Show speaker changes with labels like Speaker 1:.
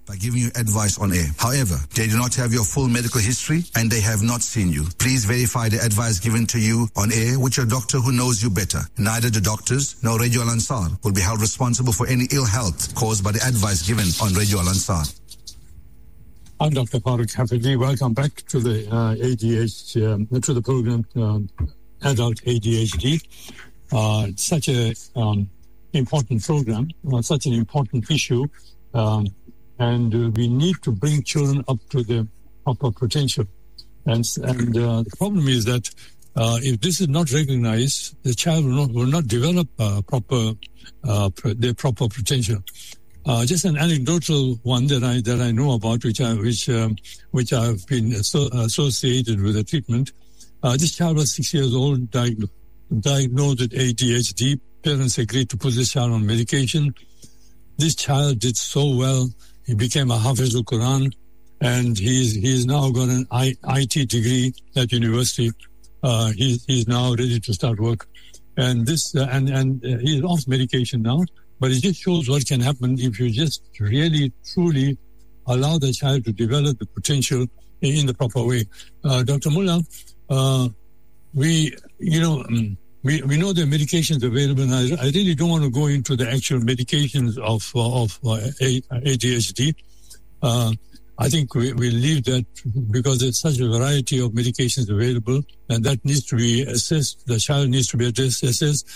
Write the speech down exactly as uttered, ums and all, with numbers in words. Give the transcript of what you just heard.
Speaker 1: by giving you advice on air. However, they do not have your full medical history and they have not seen you. Please verify the advice given to you on air with your doctor who knows you better. Neither the doctors nor Radio Al Ansar will be held responsible for any ill health caused by the advice given on Radio Al Ansar.
Speaker 2: I'm Doctor Farooq Hafidi. Welcome back to the uh, A D H D, um, to the program um, Adult A D H D. Uh, such a um, important program, uh, such an important issue, um, and uh, we need to bring children up to the proper potential. And and uh, the problem is that uh, if this is not recognized, the child will not, will not develop uh, proper uh, pr- their proper potential. Uh, just an anecdotal one that I that I know about, which I which um, which I've been asso- associated with the treatment. Uh, this child was six years old, diagnosed, diagnosed with A D H D. Parents agreed to put this child on medication. This child did so well; he became a Hafiz al-Quran, and he's he's now got an I, IT degree at university. Uh, he's he's now ready to start work, and this uh, and and uh, he's off medication now. But it just shows what can happen if you just really, truly allow the child to develop the potential in, in the proper way. Uh, Doctor Mullah, uh, we, you know, um, we we know there are medications available, and I, I really don't want to go into the actual medications of uh, of uh, A D H D. Uh, I think we we leave that because there's such a variety of medications available, and that needs to be assessed. The child needs to be assessed.